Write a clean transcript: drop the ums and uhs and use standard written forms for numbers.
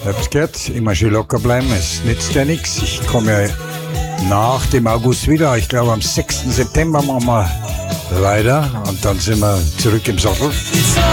Habt ihr gehört? Immer schön locker bleiben, es nützt ja nichts. Ich komme ja nach dem August wieder. Ich glaube, am 6. September machen wir leider. Und dann sind wir zurück im Sattel.